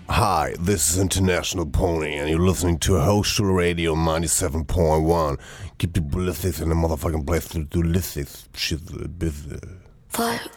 Hi, this is International Pony, and you're listening to Hochschul Radio 97.1. Keep the ballistics in the motherfucking place to do listics. Shit, business. Voll